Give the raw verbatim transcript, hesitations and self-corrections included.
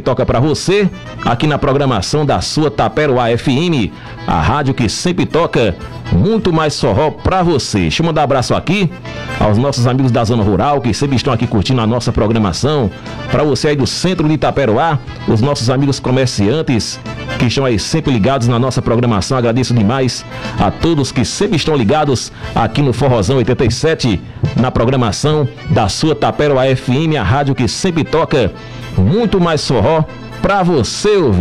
toca pra você, aqui na programação da sua Taperoá F M, a rádio que sempre toca muito mais forró pra você. Deixa eu mandar um abraço aqui aos nossos amigos da Zona Rural, que sempre estão aqui curtindo a nossa programação. Pra você aí do centro de Itaperoá, os nossos amigos comerciantes que estão aí sempre ligados na nossa programação. Agradeço demais a todos que sempre estão ligados aqui no Forrozão oitenta e sete, na programação da sua Taperoá F M, a rádio que sempre toca muito mais forró pra você ouvir.